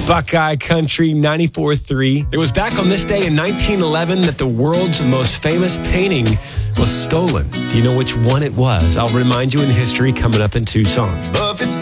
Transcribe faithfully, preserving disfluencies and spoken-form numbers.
Buckeye Country ninety-four three. It was back on this day in nineteen eleven that the world's most famous painting was stolen. Do you know which one it was? I'll remind you in history coming up in two songs.